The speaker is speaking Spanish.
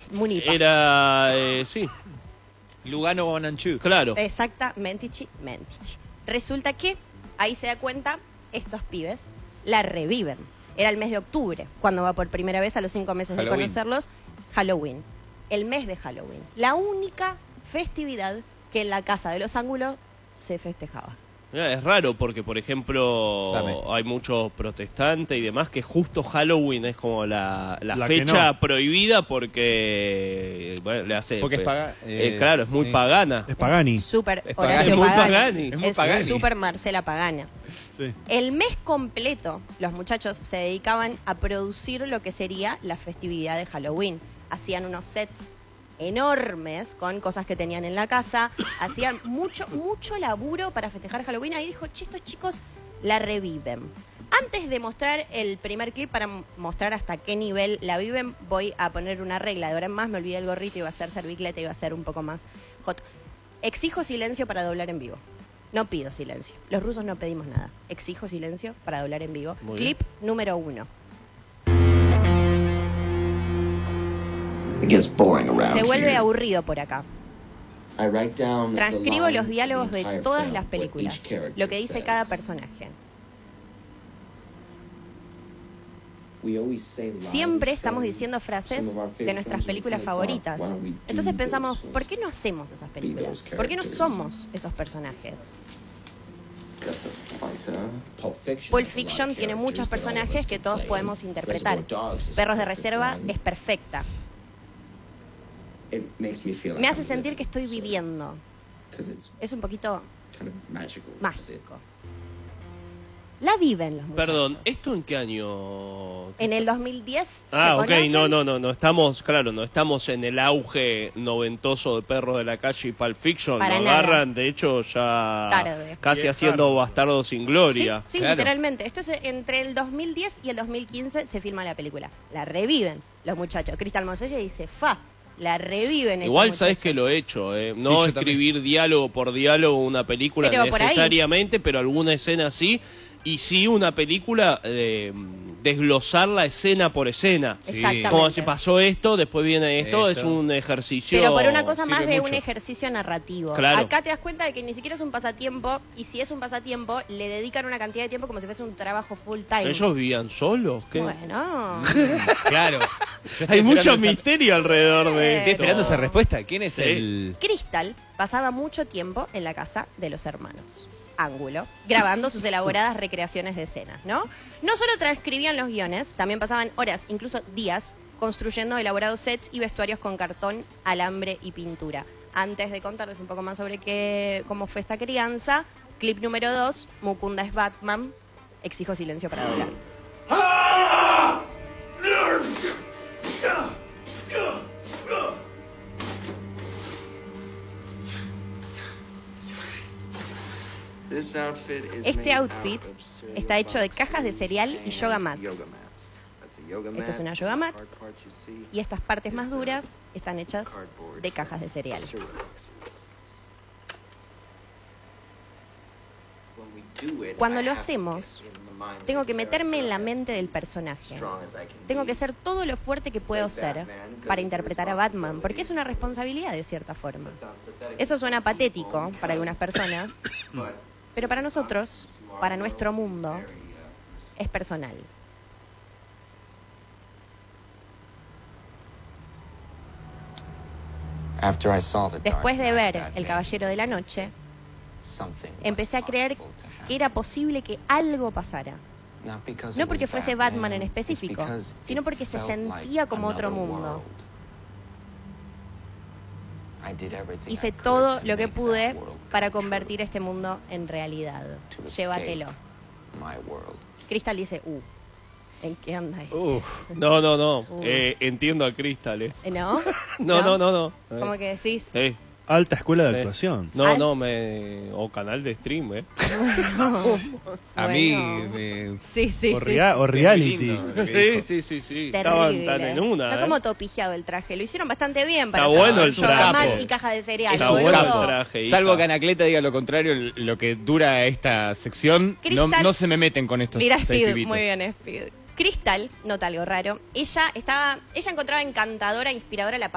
Munipa. Era, sí, Lugano Bonanchú. claro. Exactamente. Resulta que ahí se da cuenta, estos pibes la reviven. Era el mes de octubre, cuando va por primera vez a los 5 meses de Halloween. conocerlos. Halloween. El mes de Halloween. La única festividad que en la casa de los Ángulos se festejaba. Mirá, es raro porque, por ejemplo, Sabe. hay muchos protestantes y demás que justo Halloween es como la La que fecha no. prohibida porque bueno, le hace... Porque es paga- claro, es muy sí. pagana. Es Pagani. Súper Es Horacio Es muy Pagani. Pagani. Es muy Pagani. súper Marcela Pagana. Sí. El mes completo, los muchachos se dedicaban a producir lo que sería la festividad de Halloween. Hacían unos sets enormes con cosas que tenían en la casa. Hacían mucho laburo para festejar Halloween. Ahí dijo, che, estos chicos la reviven. Antes de mostrar el primer clip para mostrar hasta qué nivel la viven, voy a poner una regla. De ahora en más me olvidé el gorrito, iba a ser cervicleta, iba a ser un poco más hot. Exijo silencio para doblar en vivo. No pido silencio. Los rusos no pedimos nada. Exijo silencio para doblar en vivo. Muy Clip número 1. It gets boring around Se vuelve here. aburrido por acá. I write down the Transcribo lines los of the diálogos de entire todas film, las what películas. each character Lo que dice cada says. personaje. We always say lines Siempre estamos from diciendo some frases of our de favorite nuestras films we películas really favoritas. thought, why don't we do Entonces those pensamos, films? ¿por qué no hacemos esas películas? those ¿Por qué no characters. somos esos personajes? Got The Fighter, Pulp Fiction. Pulp has a lot Fiction of tiene muchos characters that all of us personajes que can todos play. podemos interpretar. Reservoir Dogs is a Perros de perfect Reserva one. es perfecta. It makes me feel like Me I'm hace sentir living, que estoy so it's- viviendo. 'cause it's Es un poquito kind of magical. mágico. La viven los muchachos. Perdón, ¿esto en qué año? En el 2010 Ah, se ok, conocen. no estamos, claro, no estamos en el auge noventoso de Perros de la Calle y Pulp Fiction. Para Lo nada. agarran, de hecho, ya Tarde. casi Bien, haciendo claro. Bastardo sin Sí, Gloria. sí, Claro. literalmente. Esto es entre el 2010 y el 2015 se filma la película. La reviven los muchachos. Crystal Moselle dice, la reviven. Igual estos sabes muchachos. que lo he hecho, Sí, no yo escribir diálogo por diálogo una película Pero por ahí. necesariamente, pero alguna escena sí. Y sí una película, desglosar la escena por escena. Exactamente. Como si pasó esto, después viene esto, Esto. es un ejercicio. Pero por una cosa sirve más de mucho. un ejercicio narrativo. Claro. Acá te das cuenta de que ni siquiera es un pasatiempo, y si es un pasatiempo, le dedican una cantidad de tiempo como si fuese un trabajo full time. ¿Ellos vivían solos? ¿Qué? Bueno. Claro. Yo estoy Hay mucho esperando esa- misterio alrededor de Estoy esto. esperando esa respuesta. ¿Quién es Sí. el...? Crystal pasaba mucho tiempo en la casa de los hermanos Ángulo, grabando sus elaboradas recreaciones de escenas, ¿no? No solo transcribían los guiones, también pasaban horas, incluso días, construyendo elaborados sets y vestuarios con cartón, alambre y pintura. Antes de contarles un poco más sobre cómo fue esta crianza, clip número 2, Mukunda es Batman, exijo silencio para doblar. Este outfit está hecho de cajas de cereal y yoga mats. Esto es una yoga mat y estas partes más duras están hechas de cajas de cereal. Cuando lo hacemos, tengo que meterme en la mente del personaje. Tengo que ser todo lo fuerte que puedo ser para interpretar a Batman, porque es una responsabilidad de cierta forma. Eso suena patético para algunas personas, pero para nosotros, para nuestro mundo, es personal. Después de ver El Caballero de la Noche, empecé a creer que era posible que algo pasara. No porque fuese Batman en específico, sino porque se sentía como otro mundo. Hice todo lo que pude para convertir este mundo en realidad. Llévatelo. Crystal dice, ¿en qué anda esto? No. Entiendo a Crystal, ¿No? No. Como que decís, Alta escuela de actuación. O canal de stream, A mí... Bueno. me- sí. O reality. lindo lo que dijo. Sí. Estaban tan en una. No como topijeado el traje. Lo hicieron bastante bien para Está hacer bueno el yoga traje. mat y caja de cereal. Está boludo. bueno el capo. traje, hija. Salvo que Anacleta diga lo contrario, lo que dura esta sección, no, Crystal- no se me meten con estos Mira seis Speed, pibitos. muy bien Speed. Crystal, nota algo raro. Ella encontraba encantadora, inspiradora la